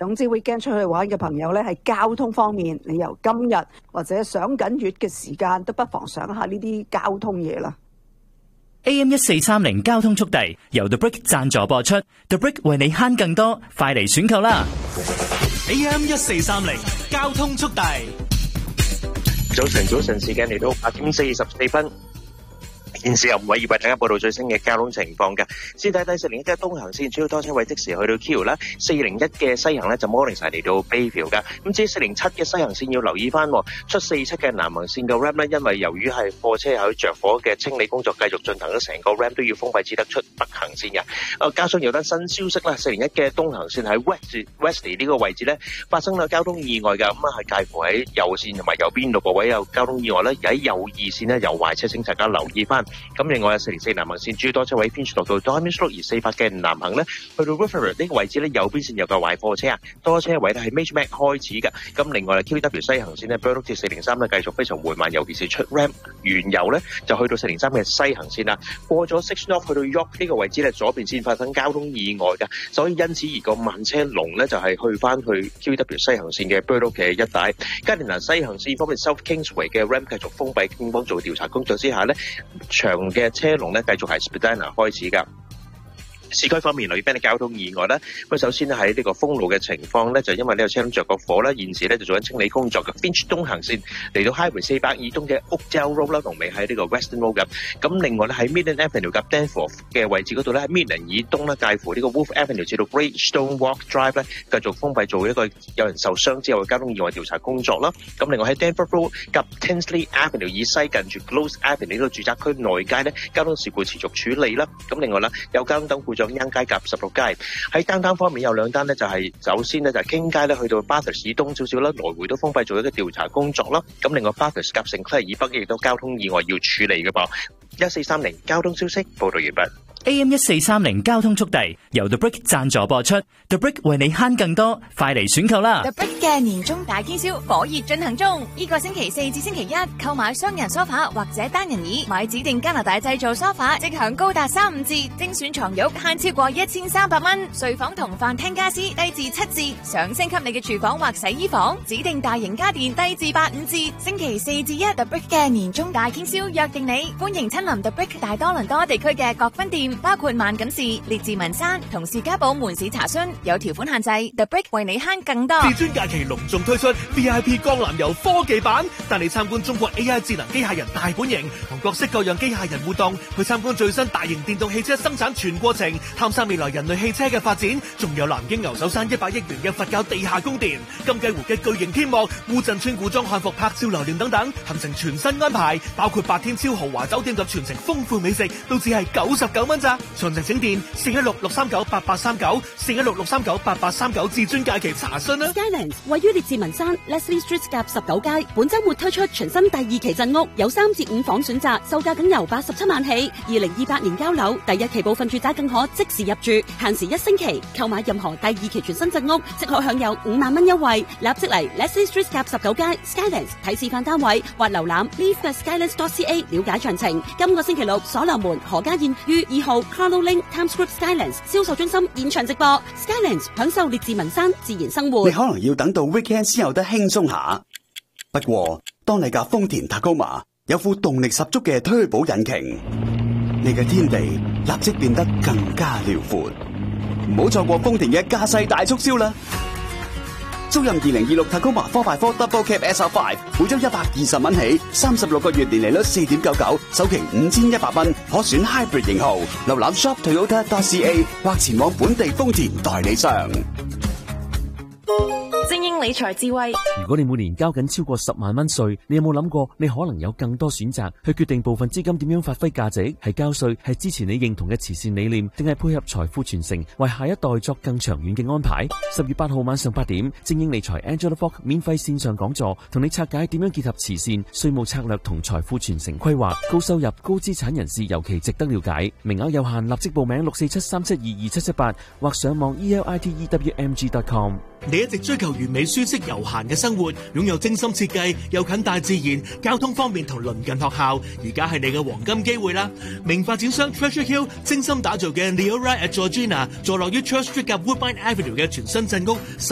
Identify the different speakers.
Speaker 1: 總之 weekend 出去玩嘅朋友咧，喺交通方面，你由今日或者上緊月嘅時間，都不妨想下呢啲交通嘢啦。
Speaker 2: AM1430 交通速遞由 The Brick 贊助播出 ，The Brick 為你慳更多，快嚟選購啦
Speaker 3: ！AM1430 交通速遞，
Speaker 4: 早晨，時間嚟到8:44。現時由5位為大家報道最新嘅交通情況嘅。先睇睇401嘅東行線，主要多車位即時去到 Q 啦。401嘅西行咧就 morning 晒嚟到 Bayview 噶。咁至於407嘅西行線要留意翻，出47嘅南行線嘅 ramp 咧，因為由於係貨車喺着火嘅清理工作繼續進行，咗成個 ramp 都要封閉，至得出北行線嘅。加上有單新消息啦，401嘅東行線喺 Westley 呢個位置咧發生咗交通意外嘅，咁係介乎喺右線同埋右邊路個位有交通意外咧，而喺右二線咧有壞車，請大家留意翻。咁另外404南行線主要多車位偏落到 Diamond Road， 而48嘅南行咧去到 River 呢個位置咧，右邊線有架壞貨車啊，多車位咧係 Major Mac 開始嘅。咁另外 QW 西行線咧 Burloak 至403咧繼續非常緩慢，尤其是出 ramp 原油咧就去到403嘅西行線啦。過咗 Six North 去到 York 呢個位置咧，左邊線發生交通意外嘅，所以因此而個慢車龍咧就係去翻去 QW 西行線嘅 Burloak 嘅一帶。加連蘭西行線方面 South Kingsway 嘅 ramp 繼續封閉，警方做調查工作之下咧，長嘅車龍咧繼續係 Spadina 開始㗎。市區方面，留意翻啲交通意外啦。咁首先咧喺呢個封路嘅情況咧，就因為呢個車輛着個火啦，現時咧就做緊清理工作嘅。Finch 東行線嚟到 Highway 400以東嘅 Oakdale Road 啦，龍尾喺呢個 Western Road 嘅。咁另外咧喺 Midland Avenue 及 Danforth 嘅位置嗰度咧，喺 Midland 以東咧介乎呢個 Wolf Avenue 至到 Greystone Walk Drive 咧，繼續封閉做一個有人受傷之後嘅交通意外調查工作啦。咁另外喺 Danforth Road 及 Tinsley Avenue 以西近住 Close Avenue 呢個住宅區內街咧，交通事故持續處理啦。咁另外啦，有交通燈故障央街及16街。喺單方面有兩單咧，就係首先咧就係 King 街咧去到 Bathurst 以東少少啦，來回都封閉做一個調查工作啦。咁另外 Bathurst 及St Clair 以北亦都交通意外要處理嘅噃。1430交通消息報道完畢。
Speaker 2: AM1430交通速遞由 The Brick 贊助播出 ，The Brick 為你慳更多，快嚟選購啦
Speaker 5: ！The Brick 嘅年終大傾銷火熱進行中，呢個星期4至星期1購買雙人梳化或者單人椅，買指定加拿大製造梳化，即享高達3、5折，精選床褥慳超過1300蚊，睡房同飯廳家私低至7折，想升級你嘅廚房或洗衣房，指定大型家電低至8、5折。星期4至1 The Brick 嘅年終大傾銷約定你，歡迎親臨 The Brick 大多倫多地區嘅各分店。包括萬錦市、列治文山同士嘉堡門市查詢，有條款限制。The Brick 為你慳更多。
Speaker 3: 至尊假期隆重推出 VIP 江南遊科技版，帶你參觀中國 AI 智能機械人大本營，同各式各樣機械人互動，去參觀最新大型電動汽車生產全過程，探索未來人類汽車嘅發展。仲有南京牛首山100億元嘅佛教地下宮殿、金雞湖嘅巨型天幕、烏鎮村古裝漢服拍照留念等等，行程全新安排，包括8天超豪華酒店及全程豐富美食，都只係99蚊咋。詳情請電416-639-8839 416-639-8839至尊假期查詢啦。
Speaker 6: Skylands 位於列治文山 Leslie Street 夾19街，本週末推出全新第2期鎮屋，有3至5房選擇，售價僅由87萬起。2028年交樓，第1期部分住宅更可即時入住，限時1星期。購買任何第2期全新鎮屋，即可享有5萬蚊優惠。立即嚟 Leslie Street 夾19街 Skylands 睇示範單位，或瀏覽 leave@skylands.ca 了解詳情。今個星期六所羅門何家宴於2號 Carlo Link Times Square Skylands 銷售中心現場直播 Skylands 享受列治文山自然生活。
Speaker 7: 你可能要等到 weekend 先有得輕鬆下，不過當你架豐田 Tacoma 有副動力十足嘅推保引擎，你嘅天地立即變得更加遼闊。唔好錯過豐田嘅駕駛大促銷啦！租任2026 Tacoma 4x4 Double Cab SR5，每周120蚊起，36個月年利率4.99，首期5100蚊，可選 Hybrid 型號。瀏覽 shoptoyota.ca 或前往本地豐田代理商。
Speaker 8: 精英理財智慧。
Speaker 9: 如果你每年交緊超過10萬蚊稅，你有冇諗過你可能有更多選擇去決定部分資金點樣發揮價值？係交稅，係支持你認同嘅慈善理念，定係配合財富傳承，為下一代作更長遠嘅安排？10月8號晚上8點，精英理財 Angela Falk 免費線上講座，同你拆解點樣結合慈善、稅務策略同財富傳承規劃。高收入、高資產人士尤其值得了解，名額有限，立即報名647-372-2778或上網 elitewmg.com。
Speaker 3: 你一直追求完美舒適悠閒嘅生活，擁有精心設計又近大自然，交通方便同鄰近學校，而家係你嘅黃金機會啦！名發展商 Treasure Hill 精心打造嘅 Leora at Georgina，坐落於 Church Street 及 Woodbine Avenue 嘅全新鎮屋。